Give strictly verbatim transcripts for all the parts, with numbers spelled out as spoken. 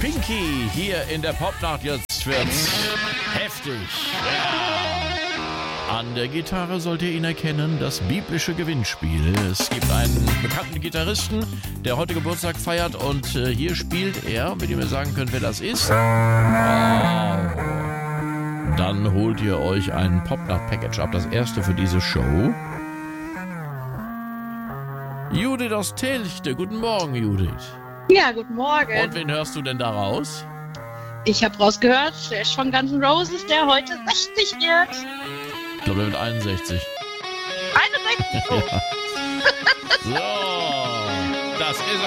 Pinky hier in der Popnacht. Jetzt wird's heftig. Ja. An der Gitarre sollt ihr ihn erkennen, das biblische Gewinnspiel. Es gibt einen bekannten Gitarristen, der heute Geburtstag feiert und äh, hier spielt er, wenn ihr mir sagen könnt, wer das ist. Oh. Dann holt ihr euch ein Popnacht-Package ab, das erste für diese Show. Judith aus Telchte. Guten Morgen, Judith. Ja, guten Morgen. Und wen hörst du denn da raus? Ich habe rausgehört, der ist von Guns N' Roses, der heute sechzig wird. Ich glaube, der wird einundsechzig. einundsechzig? Oh. Ja. So, das ist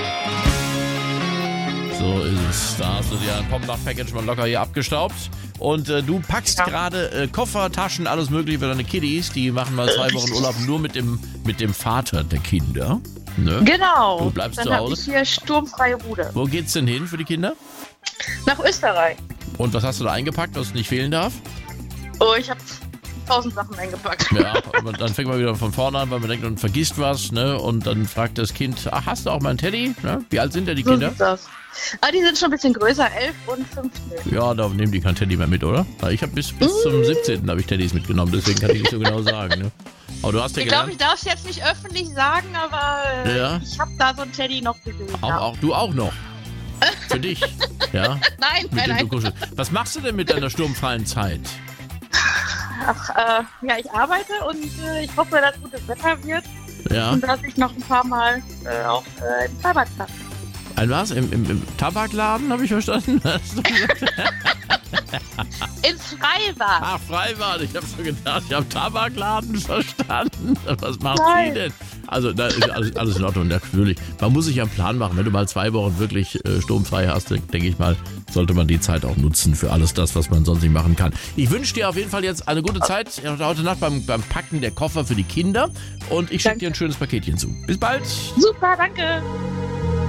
er. So ist es. Da hast du dir ein Popnacht-Package mal locker hier abgestaubt. Und äh, du packst ja. gerade äh, Koffer, Taschen, alles mögliche für deine Kiddies. Die machen mal zwei Wochen Urlaub nur mit dem, mit dem Vater der Kinder. Ne? Genau. Du bleibst Dann zu Hause. Dann habe ich hier sturmfreie Bude. Wo geht's denn hin für die Kinder? Nach Österreich. Und was hast du da eingepackt, was nicht fehlen darf? Oh, ich habe tausend Sachen eingepackt. Ja, aber dann fängt man wieder von vorne an, weil man denkt, man vergisst was, ne? Und dann fragt das Kind, ach, hast du auch mal einen Teddy? Ne? Wie alt sind denn die So Kinder? sieht's aus. Ah, die sind schon ein bisschen größer, elf und fünfzehn. Ja, da nehmen die kein Teddy mehr mit, oder? Ich habe bis, bis zum siebzehnten habe ich Teddys mitgenommen, deswegen kann ich nicht so genau sagen, ne? Aber du hast ja Ich gelernt. glaube, ich darf es jetzt nicht öffentlich sagen, aber äh, Ja. ich habe da so einen Teddy noch gesehen. Auch, ja. auch, du auch noch. Für dich. Ja? Nein, Mit nein, dem du nein. kuschelst. Was machst du denn mit deiner sturmfreien Zeit? Ach, äh, ja, ich arbeite und äh, ich hoffe, dass gutes Wetter wird Ja. und dass ich noch ein paar Mal äh, auch äh, im Freibad kann. Ein was? Im, im, im Tabakladen, habe ich verstanden? Hast du gesagt? Ins Freibad. Ach, Freibad. Ich habe schon gedacht, ich habe Tabakladen verstanden. Was macht Nein. sie denn? Also, da ist alles, alles in Ordnung, natürlich. Man muss sich ja einen Plan machen. Wenn du mal zwei Wochen wirklich äh, sturmfrei hast, denke ich mal, sollte man die Zeit auch nutzen für alles das, was man sonst nicht machen kann. Ich wünsche dir auf jeden Fall jetzt eine gute Zeit heute Nacht beim, beim Packen der Koffer für die Kinder. Und ich schicke dir ein schönes Paketchen zu. Bis bald. Super, danke.